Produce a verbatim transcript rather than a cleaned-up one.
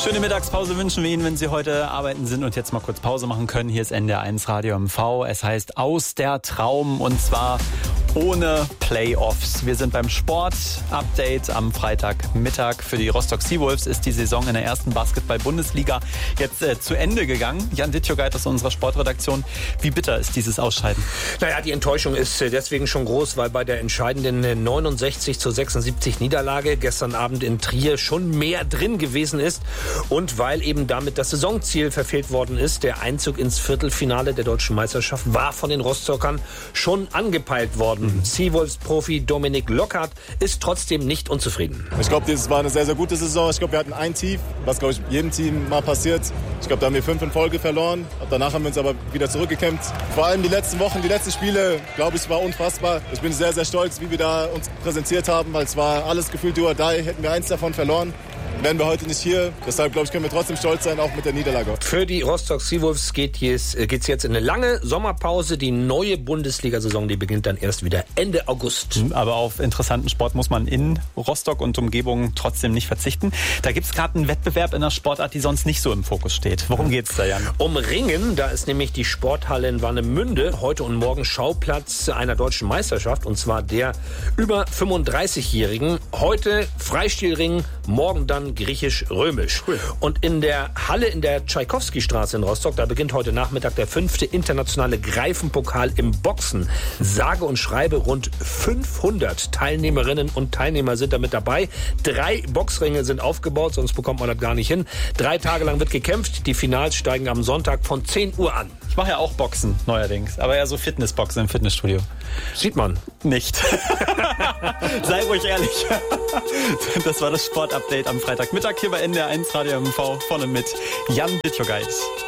Schöne Mittagspause wünschen wir Ihnen, wenn Sie heute arbeiten sind und jetzt mal kurz Pause machen können. Hier ist N D R eins Radio M V. Es heißt Aus der Traum und zwar ohne Playoffs. Wir sind beim Sport-Update am Freitagmittag. Für die Rostock Seawolves ist die Saison in der ersten Basketball-Bundesliga jetzt äh, zu Ende gegangen. Jan Dittjogait aus unserer Sportredaktion. Wie bitter ist dieses Ausscheiden? Naja, die Enttäuschung ist deswegen schon groß, weil bei der entscheidenden neunundsechzig zu sechsundsiebzig Niederlage gestern Abend in Trier schon mehr drin gewesen ist und weil eben damit das Saisonziel verfehlt worden ist. Der Einzug ins Viertelfinale der deutschen Meisterschaft war von den Rostockern schon angepeilt worden. Mhm. Seawolves-Profi Dominik Lockhart ist trotzdem nicht unzufrieden. Ich glaube, das war eine sehr, sehr gute Saison. Ich glaube, wir hatten ein Tief, was, glaube ich, jedem Team mal passiert. Ich glaube, da haben wir fünf in Folge verloren. Danach haben wir uns aber wieder zurückgekämpft. Vor allem die letzten Wochen, die letzten Spiele, glaube ich, war unfassbar. Ich bin sehr, sehr stolz, wie wir da uns präsentiert haben, weil es war alles gefühlt do or die. Hätten wir eins davon verloren, wären wir heute nicht hier. Deshalb, glaube ich, können wir trotzdem stolz sein, auch mit der Niederlage. Für die Rostock Seawolves geht es geht's jetzt in eine lange Sommerpause. Die neue Bundesliga-Saison, die beginnt dann erst wieder Ende August. Aber auf interessanten Sport muss man in Rostock und Umgebung trotzdem nicht verzichten. Da gibt es gerade einen Wettbewerb in einer Sportart, die sonst nicht so im Fokus steht. Worum geht's da, Jan? Um Ringen, da ist nämlich die Sporthalle in Warnemünde heute und morgen Schauplatz einer deutschen Meisterschaft, und zwar der über fünfunddreißigjährigen. Heute Freistilringen, morgen dann griechisch-römisch. Cool. Und in der Halle in der Tschaikowski-Straße in Rostock, da beginnt heute Nachmittag der fünfte internationale Greifenpokal im Boxen. Sage und schreibe rund fünfhundert Teilnehmerinnen und Teilnehmer sind da mit dabei. Drei Boxringe sind aufgebaut, sonst bekommt man das gar nicht hin. Drei Tage lang wird gekämpft. Die Finals steigen am Sonntag von zehn Uhr an. Ich mache ja auch Boxen neuerdings, aber ja so Fitnessboxen im Fitnessstudio. Sieht man. Nicht. Sei ruhig ehrlich. Das war das Sportupdate am Freitagmittag hier bei N D R eins Radio M V. Vorne mit Jan Dittjogait.